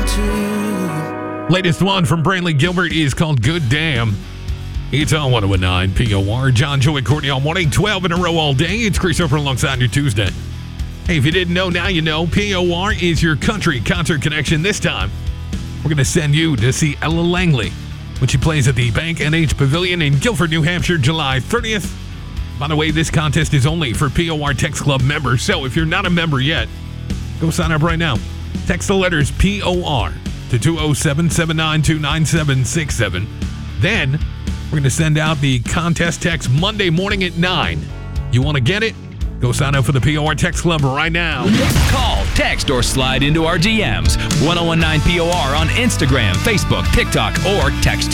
Latest one from Brantley Gilbert is called Good Damn. It's on 101.9 POR. John, Joey, Courtney on 1-8-12 in a row all day. It's Chris Over alongside your Tuesday. Hey, if you didn't know, now you know. POR is your country concert connection. This time, we're going to send you to see Ella Langley when she plays at the Bank NH Pavilion in Guilford, New Hampshire, July 30th. By the way, this contest is only for POR Text Club members, so if you're not a member yet, go sign up right now. Text the letters POR to 207-792-9767. Then, we're going to send out the contest text Monday morning at 9. You want to get it? Go sign up for the POR Text Club right now. Call, text, or slide into our DMs. 1019 POR on Instagram, Facebook, TikTok, or text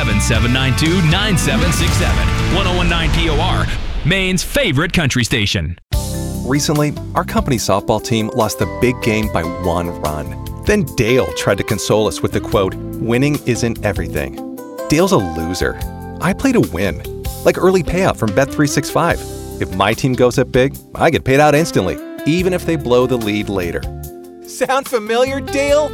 207-792-9767. 1019 POR, Maine's favorite country station. Recently, our company softball team lost the big game by 1 run. Then Dale tried to console us with the quote, "Winning isn't everything." Dale's a loser. I play to win, like early payout from Bet365. If my team goes up big, I get paid out instantly, even if they blow the lead later. Sound familiar, Dale?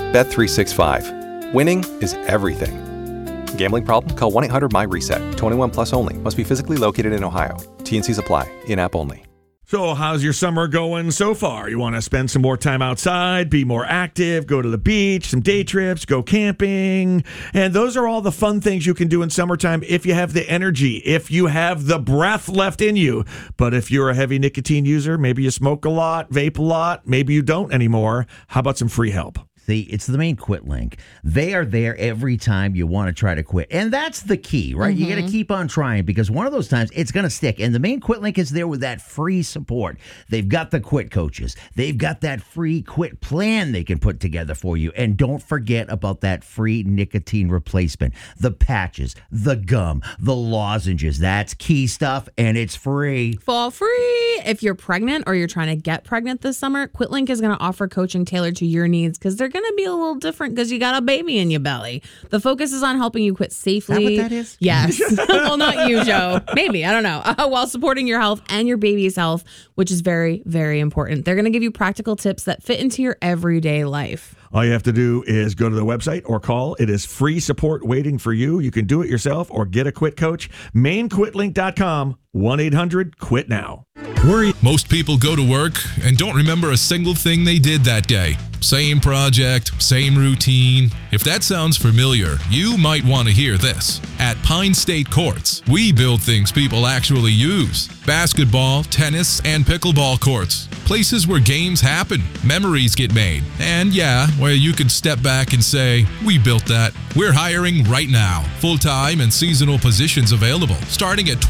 Bet365. Winning is everything. Gambling problem? Call 1-800-MY-RESET. 21 plus only. Must be physically located in Ohio. T&Cs apply. In-app only. So how's your summer going so far? You want to spend some more time outside, be more active, go to the beach, some day trips, go camping. And those are all the fun things you can do in summertime if you have the energy, if you have the breath left in you. But if you're a heavy nicotine user, maybe you smoke a lot, vape a lot, maybe you don't anymore. How about some free help? See, it's the Maine Quit link. They are there every time you want to try to quit. And that's the key, right? You got to keep on trying because one of those times it's going to stick. And the Maine Quit link is there with that free support. They've got the quit coaches. They've got that free quit plan they can put together for you. And don't forget about that free nicotine replacement, the patches, the gum, the lozenges. That's key stuff and it's free. For free. If you're pregnant or you're trying to get pregnant this summer, QuitLink is going to offer coaching tailored to your needs because they're going to be a little different because you got a baby in your belly. The focus is on helping you quit safely. Is that what that is? Yes. Well, not you, Joe. Maybe. I don't know. While supporting your health and your baby's health, which is very, very important. They're going to give you practical tips that fit into your everyday life. All you have to do is go to the website or call. It is free support waiting for you. You can do it yourself or get a quit coach. MaineQuitLink.com, 1-800-QUIT-NOW. Most people go to work and don't remember a single thing they did that day. Same project, same routine. If that sounds familiar, you might want to hear this. At Pine State Courts, we build things people actually use. Basketball, tennis, and pickleball courts. Places where games happen, memories get made, and yeah, where you can step back and say, we built that. We're hiring right now. Full-time and seasonal positions available, starting at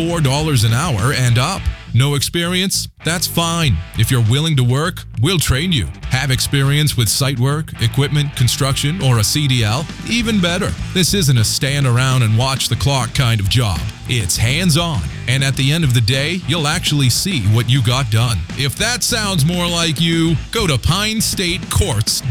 $24 an hour and up. No experience? That's fine. If you're willing to work, we'll train you. Have experience with site work, equipment, construction, or a CDL? Even better. This isn't a stand around and watch the clock kind of job. It's hands-on, and at the end of the day, you'll actually see what you got done. If that sounds more like you, go to PineStateCourts.com.